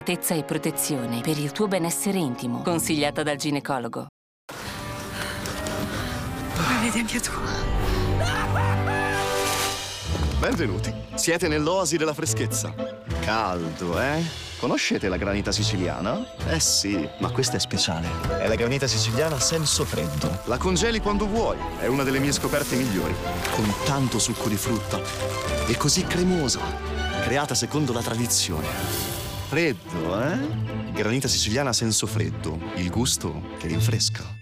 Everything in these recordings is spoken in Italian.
Accuratezza e protezione per il tuo benessere intimo, consigliata dal ginecologo. Vedi anche tu. Benvenuti. Siete nell'oasi della freschezza. Caldo, eh? Conoscete la granita siciliana? Eh sì, ma questa è speciale. È la granita siciliana senso freddo. La congeli quando vuoi. È una delle mie scoperte migliori. Con tanto succo di frutta. E così cremosa. Creata secondo la tradizione. Freddo, eh? Granita siciliana senso freddo. Il gusto che rinfresca.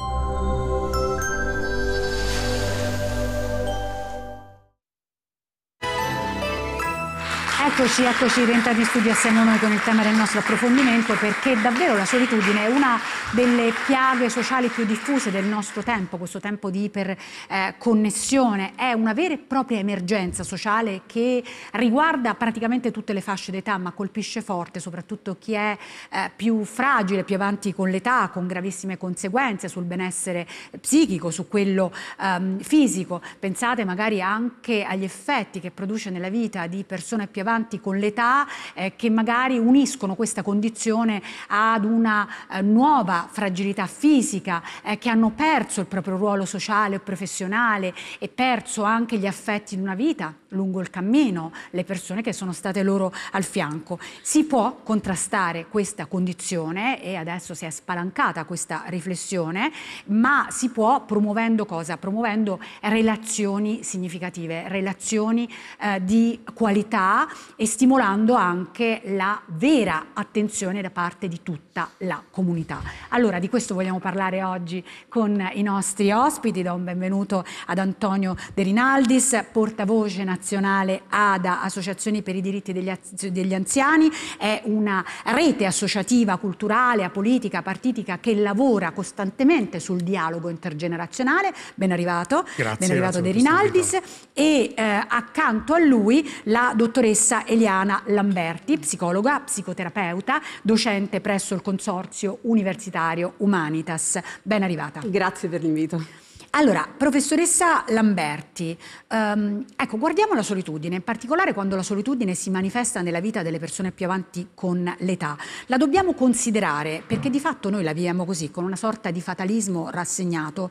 Eccoci rientrati in studio assieme a noi con il tema del nostro approfondimento, perché davvero la solitudine è una delle piaghe sociali più diffuse del nostro tempo, questo tempo di iperconnessione, è una vera e propria emergenza sociale che riguarda praticamente tutte le fasce d'età, ma colpisce forte soprattutto chi è più fragile, più avanti con l'età, con gravissime conseguenze sul benessere psichico, su quello fisico. Pensate magari anche agli effetti che produce nella vita di persone più avanti con l'età, che magari uniscono questa condizione ad una nuova fragilità fisica, che hanno perso il proprio ruolo sociale o professionale e perso anche gli affetti di una vita lungo il cammino, le persone che sono state loro al fianco. Si può contrastare questa condizione e adesso si è spalancata questa riflessione, ma si può promuovendo cosa? Promuovendo relazioni significative, relazioni di qualità e stimolando anche la vera attenzione da parte di tutta la comunità. Allora, di questo vogliamo parlare oggi con i nostri ospiti. Do un benvenuto ad Antonio De Rinaldis, portavoce nazionale ADA, Associazioni per i diritti degli anziani. È una rete associativa, culturale, apolitica, partitica che lavora costantemente sul dialogo intergenerazionale. Ben arrivato. Grazie, ben arrivato grazie De Rinaldis. E accanto a lui la dottoressa Eliana Lamberti, psicologa, psicoterapeuta, docente presso il Consorzio Universitario Humanitas. Ben arrivata. Grazie per l'invito. Allora, professoressa Lamberti, ecco, guardiamo la solitudine, in particolare quando la solitudine si manifesta nella vita delle persone più avanti con l'età. La dobbiamo considerare, perché di fatto noi la viviamo così, con una sorta di fatalismo rassegnato,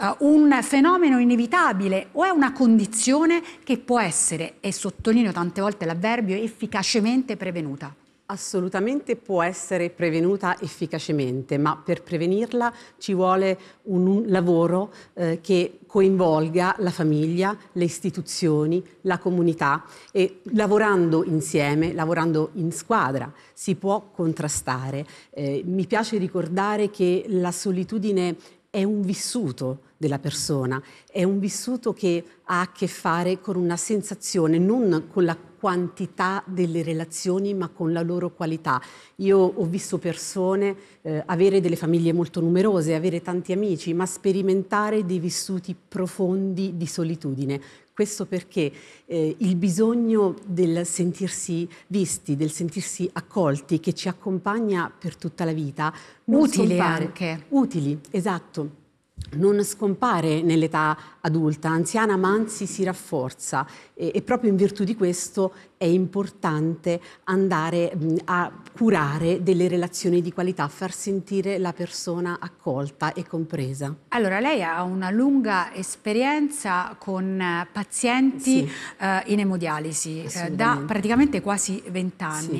un fenomeno inevitabile o è una condizione che può essere, e sottolineo tante volte l'avverbio, efficacemente prevenuta? Assolutamente può essere prevenuta efficacemente, ma per prevenirla ci vuole un lavoro che coinvolga la famiglia, le istituzioni, la comunità e lavorando insieme, lavorando in squadra, si può contrastare. Mi piace ricordare che la solitudine è un vissuto della persona, è un vissuto che ha a che fare con una sensazione, non con la quantità delle relazioni, ma con la loro qualità. Io ho visto persone avere delle famiglie molto numerose, avere tanti amici, ma sperimentare dei vissuti profondi di solitudine. Questo perché il bisogno del sentirsi visti, del sentirsi accolti, che ci accompagna per tutta la vita, utili anche. Utili, esatto. Non scompare nell'età adulta, anziana, ma anzi si rafforza e proprio in virtù di questo è importante andare a curare delle relazioni di qualità, far sentire la persona accolta e compresa. Allora, lei ha una lunga esperienza con pazienti in emodialisi da praticamente quasi 20 anni,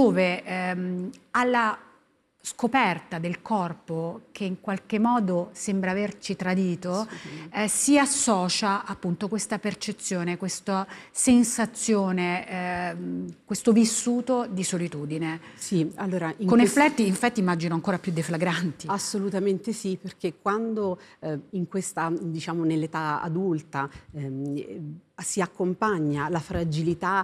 dove alla scoperta del corpo che in qualche modo sembra averci tradito, si associa appunto questa percezione, questa sensazione, questo vissuto di solitudine. Sì, allora con effetti immagino ancora più deflagranti. Assolutamente sì, perché quando in questa, diciamo, nell'età adulta si accompagna la fragilità,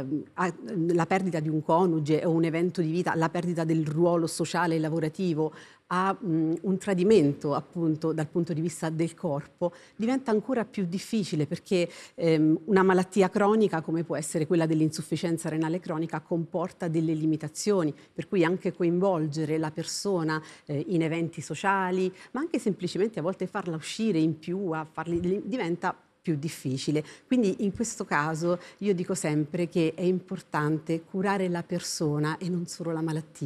la perdita di un coniuge o un evento di vita, la perdita del ruolo sociale e lavorativo, a un tradimento appunto dal punto di vista del corpo, diventa ancora più difficile perché una malattia cronica come può essere quella dell'insufficienza renale cronica comporta delle limitazioni, per cui anche coinvolgere la persona in eventi sociali, ma anche semplicemente a volte farla uscire in più, diventa più difficile. Quindi in questo caso io dico sempre che è importante curare la persona e non solo la malattia.